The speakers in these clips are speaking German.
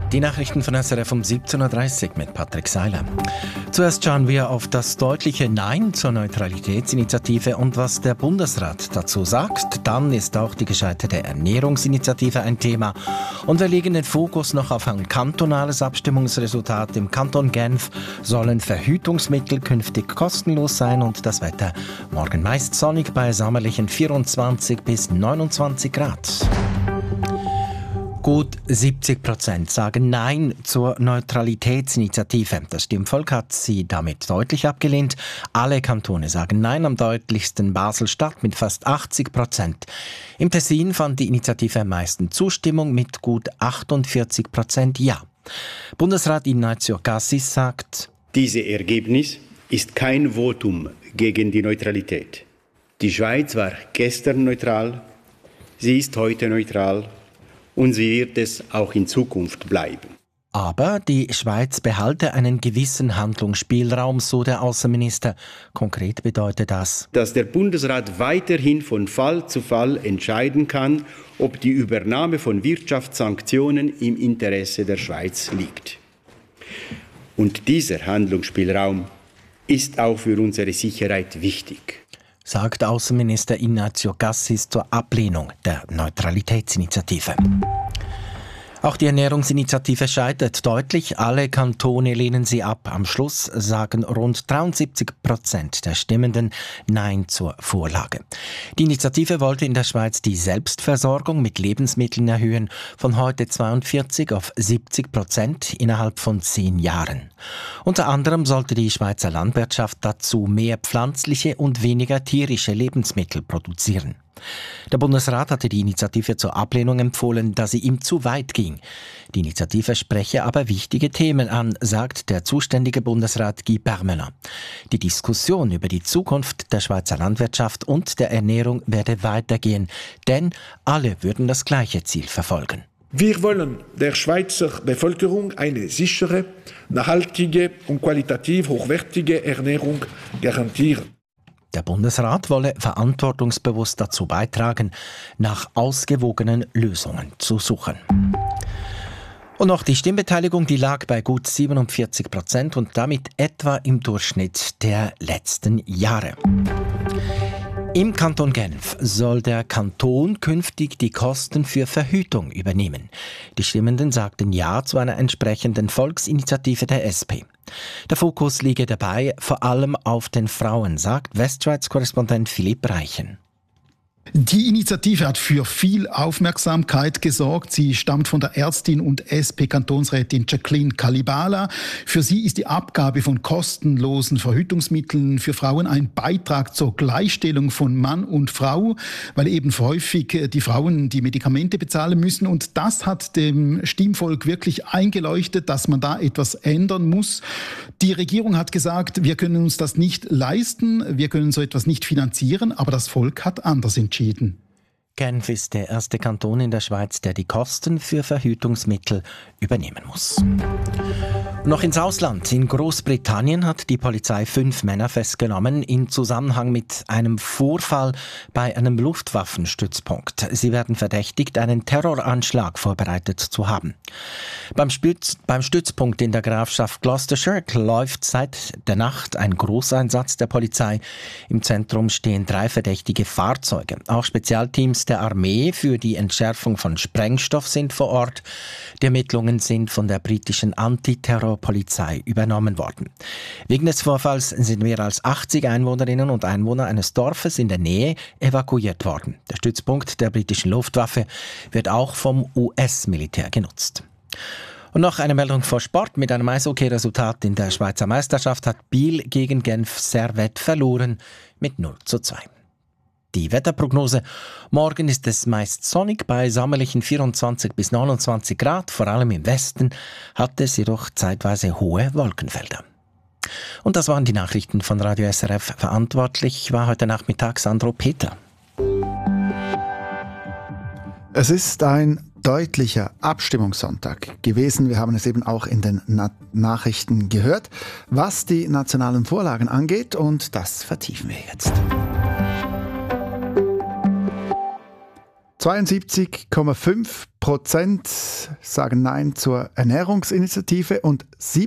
Die Nachrichten von SRF um 17.30 Uhr mit Patrick Seiler. Zuerst schauen wir auf das deutliche Nein zur Neutralitätsinitiative und was der Bundesrat dazu sagt. Dann ist auch die gescheiterte Ernährungsinitiative ein Thema. Und wir legen den Fokus noch auf ein kantonales Abstimmungsresultat. Im Kanton Genf sollen Verhütungsmittel künftig kostenlos sein und das Wetter morgen meist sonnig bei sommerlichen 24 bis 29 Grad. Gut 70% sagen Nein zur Neutralitätsinitiative. Das Stimmvolk hat sie damit deutlich abgelehnt. Alle Kantone sagen Nein, am deutlichsten Basel-Stadt mit fast 80%. Im Tessin fand die Initiative am meisten Zustimmung mit gut 48% Ja. Bundesrat Ignazio Cassis sagt: Dieses Ergebnis ist kein Votum gegen die Neutralität. Die Schweiz war gestern neutral, sie ist heute neutral. Und sie wird es auch in Zukunft bleiben. Aber die Schweiz behalte einen gewissen Handlungsspielraum, so der Außenminister. Konkret bedeutet das, dass der Bundesrat weiterhin von Fall zu Fall entscheiden kann, ob die Übernahme von Wirtschaftssanktionen im Interesse der Schweiz liegt. Und dieser Handlungsspielraum ist auch für unsere Sicherheit wichtig, sagt Außenminister Ignazio Cassis zur Ablehnung der Neutralitätsinitiative. Auch die Ernährungsinitiative scheitert deutlich. Alle Kantone lehnen sie ab. Am Schluss sagen rund 73% der Stimmenden Nein zur Vorlage. Die Initiative wollte in der Schweiz die Selbstversorgung mit Lebensmitteln erhöhen, von heute 42 auf 70% innerhalb von 10 Jahren. Unter anderem sollte die Schweizer Landwirtschaft dazu mehr pflanzliche und weniger tierische Lebensmittel produzieren. Der Bundesrat hatte die Initiative zur Ablehnung empfohlen, da sie ihm zu weit ging. Die Initiative spreche aber wichtige Themen an, sagt der zuständige Bundesrat Guy Parmelin. Die Diskussion über die Zukunft der Schweizer Landwirtschaft und der Ernährung werde weitergehen, denn alle würden das gleiche Ziel verfolgen. Wir wollen der Schweizer Bevölkerung eine sichere, nachhaltige und qualitativ hochwertige Ernährung garantieren. Der Bundesrat wolle verantwortungsbewusst dazu beitragen, nach ausgewogenen Lösungen zu suchen. Und noch die Stimmbeteiligung, die lag bei gut 47% und damit etwa im Durchschnitt der letzten Jahre. Im Kanton Genf soll der Kanton künftig die Kosten für Verhütung übernehmen. Die Stimmenden sagten Ja zu einer entsprechenden Volksinitiative der SP. Der Fokus liege dabei vor allem auf den Frauen, sagt Westschweiz-Korrespondent Philipp Reichen. Die Initiative hat für viel Aufmerksamkeit gesorgt. Sie stammt von der Ärztin und SP-Kantonsrätin Jacqueline Kalibala. Für sie ist die Abgabe von kostenlosen Verhütungsmitteln für Frauen ein Beitrag zur Gleichstellung von Mann und Frau, weil eben häufig die Frauen die Medikamente bezahlen müssen. Und das hat dem Stimmvolk wirklich eingeleuchtet, dass man da etwas ändern muss. Die Regierung hat gesagt, wir können uns das nicht leisten, wir können so etwas nicht finanzieren, aber das Volk hat anders entschieden. Genf ist der erste Kanton in der Schweiz, der die Kosten für Verhütungsmittel übernehmen muss. Noch ins Ausland. In Großbritannien hat die Polizei 5 Männer festgenommen in Zusammenhang mit einem Vorfall bei einem Luftwaffenstützpunkt. Sie werden verdächtigt, einen Terroranschlag vorbereitet zu haben. Beim Stützpunkt in der Grafschaft Gloucestershire läuft seit der Nacht ein Großeinsatz der Polizei. Im Zentrum stehen 3 verdächtige Fahrzeuge. Auch Spezialteams der Armee für die Entschärfung von Sprengstoff sind vor Ort. Die Ermittlungen sind von der britischen Antiterrorpolizei übernommen worden. Wegen des Vorfalls sind mehr als 80 Einwohnerinnen und Einwohner eines Dorfes in der Nähe evakuiert worden. Der Stützpunkt der britischen Luftwaffe wird auch vom US-Militär genutzt. Und noch eine Meldung vor Sport. Mit einem Eishockey-Resultat in der Schweizer Meisterschaft hat Biel gegen Genf Servette verloren mit 0:2. Die Wetterprognose: Morgen ist es meist sonnig bei sommerlichen 24 bis 29 Grad. Vor allem im Westen hat es jedoch zeitweise hohe Wolkenfelder. Und das waren die Nachrichten von Radio SRF. Verantwortlich war heute Nachmittag Sandro Peter. Es ist ein deutlicher Abstimmungssonntag gewesen. Wir haben es eben auch in den Nachrichten gehört, was die nationalen Vorlagen angeht, und das vertiefen wir jetzt. 72,5% sagen Nein zur Ernährungsinitiative und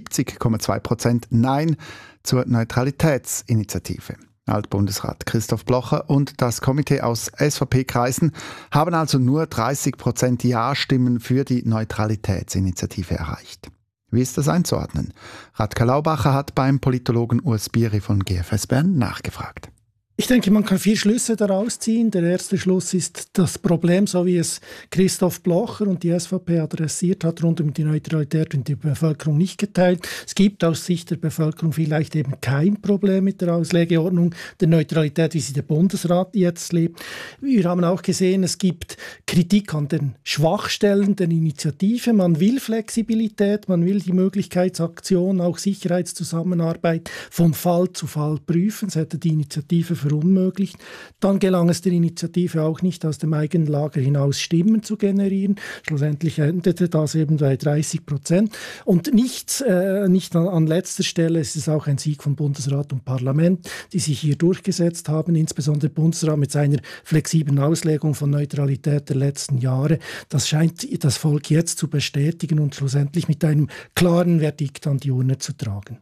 70,2% Nein zur Neutralitätsinitiative. Altbundesrat Christoph Blocher und das Komitee aus SVP-Kreisen haben also nur 30% Ja-Stimmen für die Neutralitätsinitiative erreicht. Wie ist das einzuordnen? Radka Laubacher hat beim Politologen Urs Bieri von GFS Bern nachgefragt. Ich denke, man kann 4 Schlüsse daraus ziehen. Der erste Schluss ist das Problem, so wie es Christoph Blocher und die SVP adressiert hat, rund um die Neutralität und die Bevölkerung nicht geteilt. Es gibt aus Sicht der Bevölkerung vielleicht eben kein Problem mit der Auslegeordnung der Neutralität, wie sie der Bundesrat jetzt lebt. Wir haben auch gesehen, es gibt Kritik an den Schwachstellen der Initiative. Man will Flexibilität, man will die Möglichkeitsaktion, auch Sicherheitszusammenarbeit von Fall zu Fall prüfen. Das hätte die Initiative verunmöglicht. Dann gelang es der Initiative auch nicht, aus dem eigenen Lager hinaus Stimmen zu generieren. Schlussendlich endete das eben bei 30%. Und nicht an letzter Stelle ist es auch ein Sieg von Bundesrat und Parlament, die sich hier durchgesetzt haben, insbesondere der Bundesrat mit seiner flexiblen Auslegung von Neutralität der letzten Jahre. Das scheint das Volk jetzt zu bestätigen und schlussendlich mit einem klaren Verdikt an die Urne zu tragen.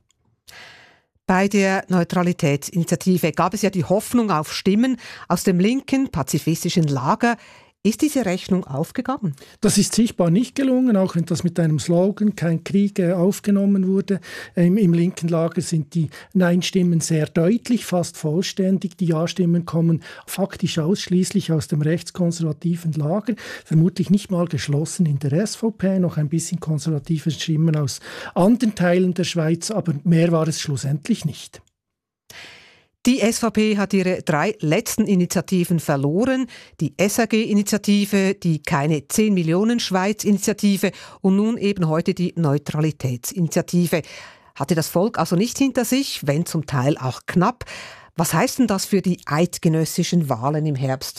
Bei der Neutralitätsinitiative gab es ja die Hoffnung auf Stimmen aus dem linken, pazifistischen Lager. Ist diese Rechnung aufgegangen? Das ist sichtbar nicht gelungen, auch wenn das mit einem Slogan «Kein Krieg» aufgenommen wurde. Im linken Lager sind die Nein-Stimmen sehr deutlich, fast vollständig. Die Ja-Stimmen kommen faktisch ausschließlich aus dem rechtskonservativen Lager, vermutlich nicht mal geschlossen in der SVP, noch ein bisschen konservative Stimmen aus anderen Teilen der Schweiz, aber mehr war es schlussendlich nicht. Die SVP hat ihre 3 letzten Initiativen verloren. Die SAG-Initiative, die Keine 10 Millionen Schweiz-Initiative und nun eben heute die Neutralitätsinitiative. Hatte das Volk also nicht hinter sich, wenn zum Teil auch knapp. Was heißt denn das für die eidgenössischen Wahlen im Herbst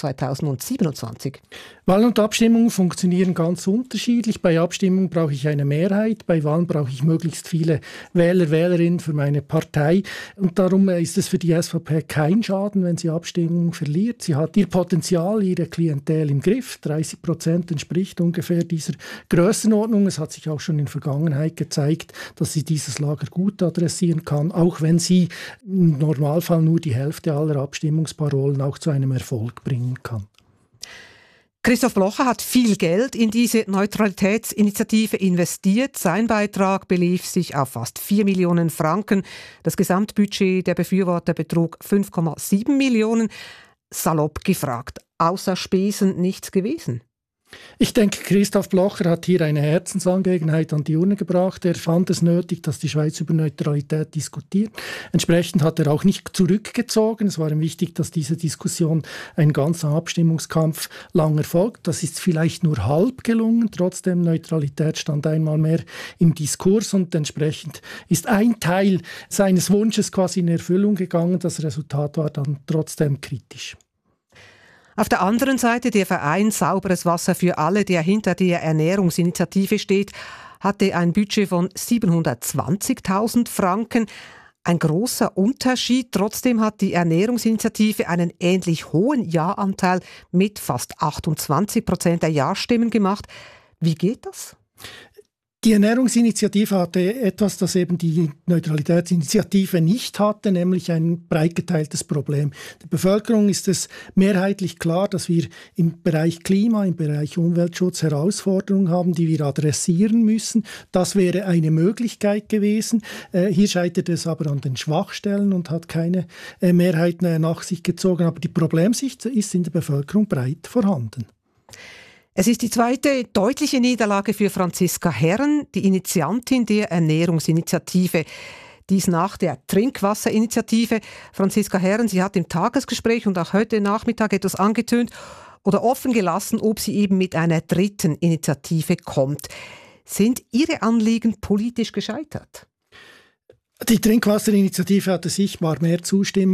2027? Wahlen und Abstimmungen funktionieren ganz unterschiedlich. Bei Abstimmungen brauche ich eine Mehrheit, bei Wahlen brauche ich möglichst viele Wähler, Wählerinnen für meine Partei. Und darum ist es für die SVP kein Schaden, wenn sie Abstimmungen verliert. Sie hat ihr Potenzial, ihre Klientel im Griff. 30% entspricht ungefähr dieser Grössenordnung. Es hat sich auch schon in der Vergangenheit gezeigt, dass sie dieses Lager gut adressieren kann, auch wenn sie im Normalfall nur die Hälfte aller Abstimmungsparolen auch zu einem Erfolg bringen kann. Christoph Blocher hat viel Geld in diese Neutralitätsinitiative investiert. Sein Beitrag belief sich auf fast 4 Millionen Franken. Das Gesamtbudget der Befürworter betrug 5,7 Millionen. Salopp gefragt, außer Spesen nichts gewesen? Ich denke, Christoph Blocher hat hier eine Herzensangelegenheit an die Urne gebracht. Er fand es nötig, dass die Schweiz über Neutralität diskutiert. Entsprechend hat er auch nicht zurückgezogen. Es war ihm wichtig, dass diese Diskussion einen ganzen Abstimmungskampf lang erfolgt. Das ist vielleicht nur halb gelungen. Trotzdem, Neutralität stand einmal mehr im Diskurs und entsprechend ist ein Teil seines Wunsches quasi in Erfüllung gegangen. Das Resultat war dann trotzdem kritisch. Auf der anderen Seite der Verein Sauberes Wasser für alle, der hinter der Ernährungsinitiative steht, hatte ein Budget von 720.000 Franken. Ein großer Unterschied. Trotzdem hat die Ernährungsinitiative einen ähnlich hohen Ja-Anteil mit fast 28% der Ja-Stimmen gemacht. Wie geht das? Die Ernährungsinitiative hatte etwas, das eben die Neutralitätsinitiative nicht hatte, nämlich ein breit geteiltes Problem. Der Bevölkerung ist es mehrheitlich klar, dass wir im Bereich Klima, im Bereich Umweltschutz Herausforderungen haben, die wir adressieren müssen. Das wäre eine Möglichkeit gewesen. Hier scheitert es aber an den Schwachstellen und hat keine Mehrheit nach sich gezogen. Aber die Problemsicht ist in der Bevölkerung breit vorhanden. Es ist die zweite deutliche Niederlage für Franziska Herren, die Initiantin der Ernährungsinitiative. Dies nach der Trinkwasserinitiative. Franziska Herren, sie hat im Tagesgespräch und auch heute Nachmittag etwas angetönt oder offen gelassen, ob sie eben mit einer dritten Initiative kommt. Sind Ihre Anliegen politisch gescheitert? Die Trinkwasserinitiative hatte sichtbar mehr Zustimmung